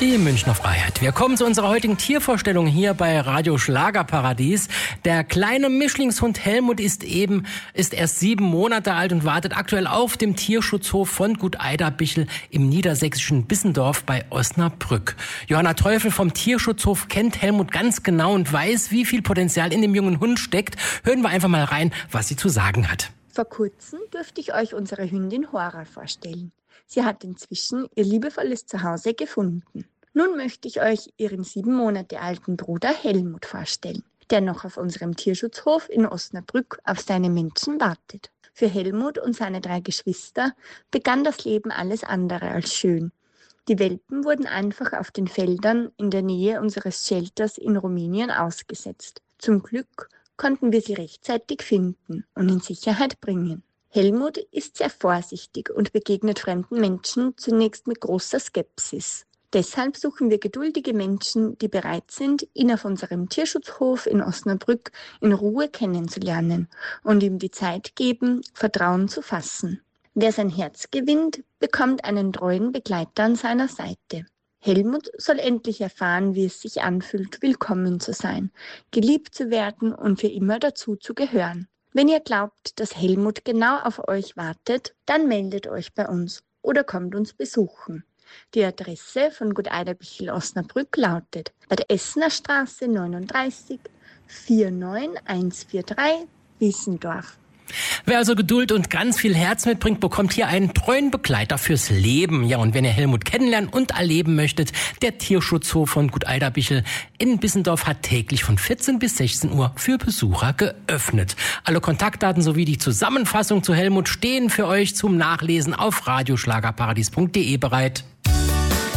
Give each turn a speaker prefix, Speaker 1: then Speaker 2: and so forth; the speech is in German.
Speaker 1: Die Münchner Freiheit. Wir kommen zu unserer heutigen Tiervorstellung hier bei Radio Schlagerparadies. Der kleine Mischlingshund Helmut ist erst 7 Monate alt und wartet aktuell auf dem Tierschutzhof von Gut Eiderbichel im niedersächsischen Bissendorf bei Osnabrück. Johanna Teufel vom Tierschutzhof kennt Helmut ganz genau und weiß, wie viel Potenzial in dem jungen Hund steckt. Hören wir einfach mal rein, was sie zu sagen hat.
Speaker 2: Vor kurzem durfte ich euch unsere Hündin Hora vorstellen. Sie hat inzwischen ihr liebevolles Zuhause gefunden. Nun möchte ich euch ihren 7 Monate alten Bruder Helmut vorstellen, der noch auf unserem Tierschutzhof in Osnabrück auf seine Menschen wartet. Für Helmut und seine 3 Geschwister begann das Leben alles andere als schön. Die Welpen wurden einfach auf den Feldern in der Nähe unseres Shelters in Rumänien ausgesetzt. Zum Glück konnten wir sie rechtzeitig finden und in Sicherheit bringen. Helmut ist sehr vorsichtig und begegnet fremden Menschen zunächst mit großer Skepsis. Deshalb suchen wir geduldige Menschen, die bereit sind, ihn auf unserem Tierschutzhof in Osnabrück in Ruhe kennenzulernen und ihm die Zeit geben, Vertrauen zu fassen. Wer sein Herz gewinnt, bekommt einen treuen Begleiter an seiner Seite. Helmut soll endlich erfahren, wie es sich anfühlt, willkommen zu sein, geliebt zu werden und für immer dazu zu gehören. Wenn ihr glaubt, dass Helmut genau auf euch wartet, dann meldet euch bei uns oder kommt uns besuchen. Die Adresse von Gut Eiderbichel Osnabrück lautet bei der Essener Straße 39 49143 Bissendorf.
Speaker 1: Wer also Geduld und ganz viel Herz mitbringt, bekommt hier einen treuen Begleiter fürs Leben. Ja, und wenn ihr Helmut kennenlernen und erleben möchtet, der Tierschutzhof von Gut Eiderbichel in Bissendorf hat täglich von 14 bis 16 Uhr für Besucher geöffnet. Alle Kontaktdaten sowie die Zusammenfassung zu Helmut stehen für euch zum Nachlesen auf radioschlagerparadies.de bereit.